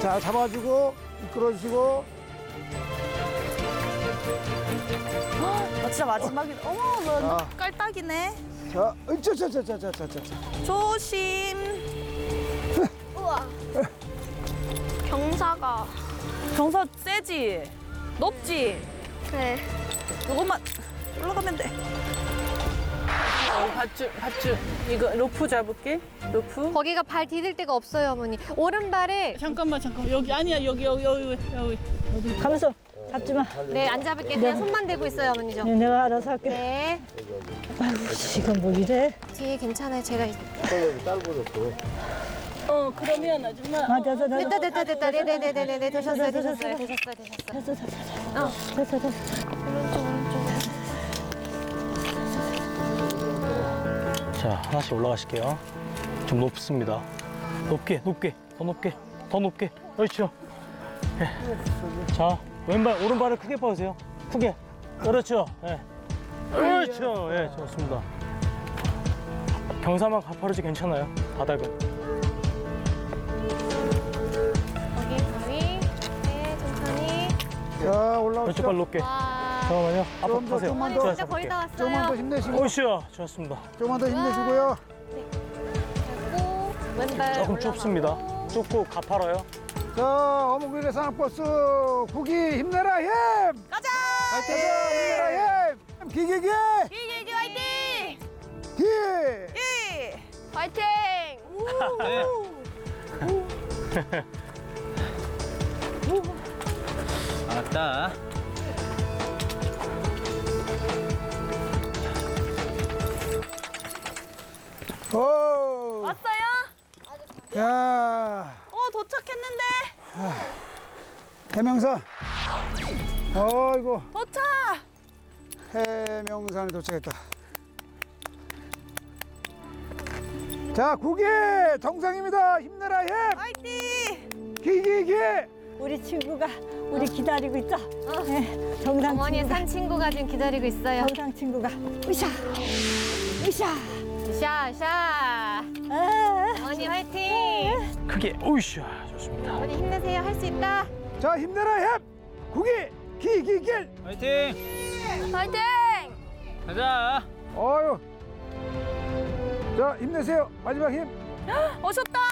자, 잡아주고 이끌어주시고. 진짜 마지막에 어머 너 자. 깔딱이네. 자, 자. 조심. 우와. 경사가. 경사 세지? 높지? 네. 요것만 올라가면 돼. 밧줄. 이거 로프 잡을게. 로프. 거기가 발 디딜 데가 없어요, 어머니. 오른발에. 잠깐만. 여기 아니야. 여기. 가면서 잡지 마. 네, 안 잡을게. 그냥 손만 대고 있어요, 어머니 좀. 네, 내가 알아서 할게. 네. 아이고, 이건 뭐 이래? 뒤에 괜찮아요. 제가. 그러면 아줌마. 아, 됐어. 됐다. 네네네네네. 되셨어요. 됐어. 오른쪽. 자, 하나씩 올라가실게요. 좀 높습니다. 높게. 더 높게. 그렇죠. 예. 자, 왼발, 오른발을 크게 뻗으세요. 크게. 그렇죠. 예. 그렇죠. 예, 좋습니다. 경사만 가파르지 괜찮아요. 바닥은. 거기 가위. 네, 천천히. 자, 왼쪽 올라오시죠. 발 높게. 와. 잠깐만요. 앞으로 좀 더, 타세요. 좀만 어머니 더. 진짜 거의 다 조금만 더 왔어요. 힘내시고. 오이씨야. 좋습니다. 조금만 더 힘내시고요. 잡고, 왼발 조금 좁습니다. 좁고 가파라요. 자, 어묵이네 산악버스 국이 힘내라 힘! 가자. 가자, 힘내라 힘! 기기기! 기기기 화이팅. 기! 기. 파이팅! 알았다. 오! 왔어요? 야, 도착했는데. 해명산. 어이구, 도착. 해명산에 도착했다. 자, 국이 정상입니다. 힘내라 힘! 화이팅. 기기기! 우리 친구가 우리 기다리고 있죠? 네, 정상 어머니의 친구가. 산 친구가 지금 기다리고 있어요. 정상 친구가. 으쌰. 샤. 아, 어머니 화이팅! 크게. 오이씨야. 좋습니다. 어머니 힘내세요. 할 수 있다. 자, 힘내라 힘! 국이 기기기! 화이팅! 화이팅! 가자. 어유. 자, 힘내세요. 마지막 힘. 오셨다.